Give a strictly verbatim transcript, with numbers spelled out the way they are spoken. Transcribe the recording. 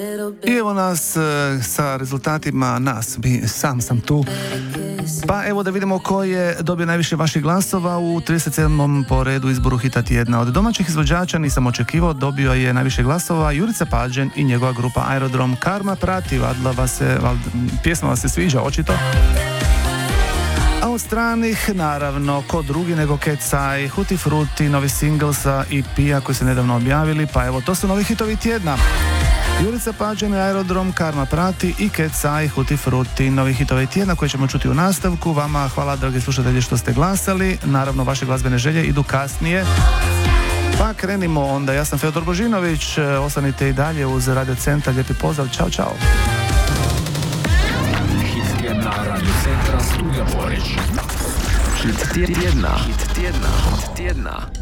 I evo nas e, sa rezultatima nas, mi, sam sam tu. Pa evo da vidimo ko je dobio najviše vaših glasova u trideset sedmom po redu izboru hita tjedna. Od domaćih izvođača nisam očekivao, dobio je najviše glasova Jurica Pađen i njegova grupa Aerodrom. Karma prati, vadla vas se, val, pjesma vas se sviđa, očito. A od stranih, naravno, ko drugi nego Kecaj, Huti Fruti, novi single sa E P-a koji se nedavno objavili, pa evo, to su novi hitovi tjedna. Jurica Pađen, Aerodrom, Karma prati i Kecaj, Huti Fruti, novi hitovi tjedna koje ćemo čuti u nastavku. Vama hvala, dragi slušatelji, što ste glasali. Naravno, vaše glazbene želje idu kasnije. Pa krenimo onda. Ja sam Fedor Božinović, ostanite i dalje uz Radio Centar. Lijepi pozdrav, čao, čao. Na Radio Centra Studio Poreć. Hit tjedna. Hit tjedna. Hit tjedna.